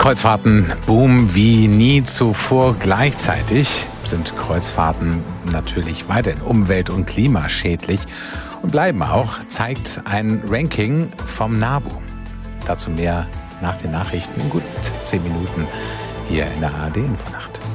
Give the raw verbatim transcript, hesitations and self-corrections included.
Kreuzfahrten boomen wie nie zuvor. Gleichzeitig sind Kreuzfahrten natürlich weiterhin umwelt- und klimaschädlich und bleiben auch, zeigt ein Ranking vom NABU. Dazu mehr nach den Nachrichten in gut zehn Minuten hier in der A R D Infonacht.